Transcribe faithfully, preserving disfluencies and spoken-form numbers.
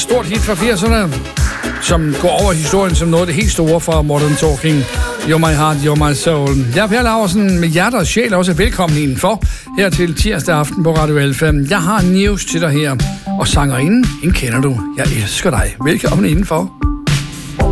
stort hit fra firserne, som går over historien som noget af det helt store fra Modern Talking. You're my heart, you're my soul. Jeg er Per Laursen med hjerte og sjæl også velkommen indenfor her til tirsdag aften på Radio Alfa. Jeg har news til dig her, og sangerinden, hende kender du. Jeg elsker dig. Velkommen indenfor.